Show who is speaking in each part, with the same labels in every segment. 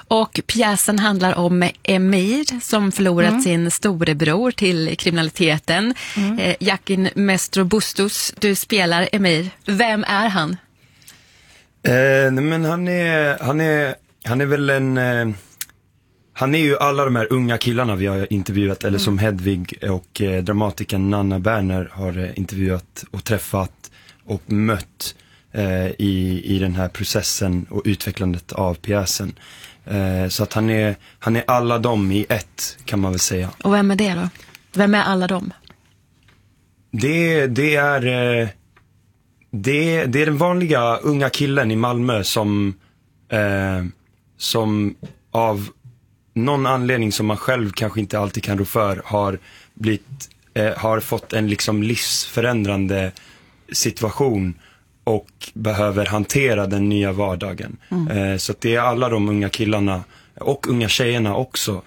Speaker 1: Och pjäsen handlar om Emir som förlorat sin storebror till kriminaliteten. Jakin Mestrobustus, du spelar Emir. Vem är han?
Speaker 2: Nej, men han är väl en... Han är ju alla de här unga killarna vi har intervjuat, eller som Hedvig och dramatikern Nanna Berner har intervjuat och träffat och mött i den här processen och utvecklandet av pjäsen. Så att han är alla dem i ett, kan man väl säga.
Speaker 1: Och vem är det då? Vem är alla dem?
Speaker 2: Det är den vanliga unga killen i Malmö som av någon anledning som man själv kanske inte alltid kan rå för har fått en liksom livsförändrande situation och behöver hantera den nya vardagen. Så att det är alla de unga killarna och unga tjejerna också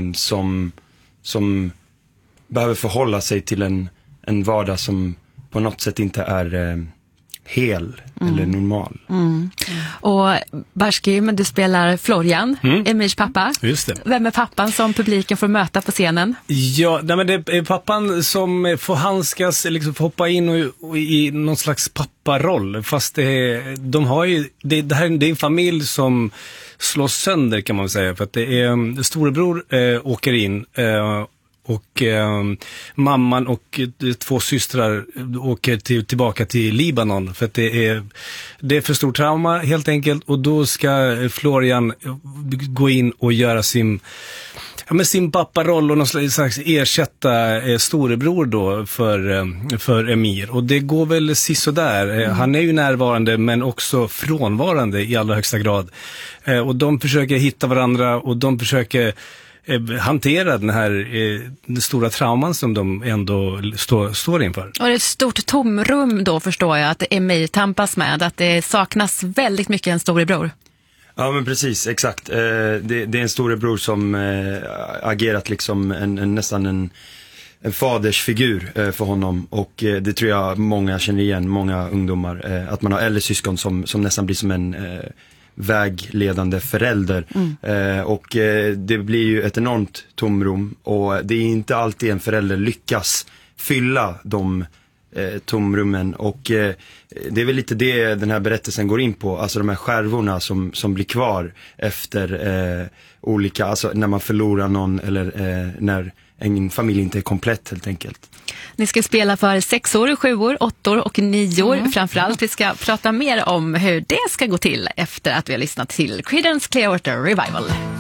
Speaker 2: som behöver förhålla sig till en vardag som på något sätt inte är hel eller normal.
Speaker 1: Och Barskim, du spelar Florian, Emirs pappa.
Speaker 3: Just det.
Speaker 1: Vem är pappan som publiken får möta på scenen?
Speaker 3: Ja, nej, men det är pappan som får handskas, liksom får hoppa in och i någon slags papparoll. Fast det är en familj som slås sönder, kan man säga. För att det är storebror åker in och mamman och två systrar åker tillbaka till Libanon för att det är för stor trauma helt enkelt, och då ska Florian gå in och göra sin papparoll och någon slags ersätta storebror då för Emir, och det går väl sisådär. Han är ju närvarande men också frånvarande i allra högsta grad, och de försöker hitta varandra och de försöker hantera den stora trauman som de ändå står inför. Och
Speaker 1: det är ett stort tomrum då, förstår jag, att Emir tampas med, att det saknas väldigt mycket en storebror.
Speaker 2: Ja, men precis, exakt. Det är en storebror som agerat liksom nästan en fadersfigur för honom, och det tror jag många känner igen, många ungdomar, att man har äldre syskon som nästan blir som en vägledande förälder. Och det blir ju ett enormt tomrum, och det är inte alltid en förälder lyckas fylla de tomrummen, och det är väl lite det den här berättelsen går in på, alltså de här skärvorna som blir kvar efter olika, alltså när man förlorar någon eller när en familj inte är komplett helt enkelt.
Speaker 1: Ni ska spela för 6-or, 7-or, 8-or och 9-or. Framförallt vi ska prata mer om hur det ska gå till efter att vi har lyssnat till Creedence Clearwater Revival.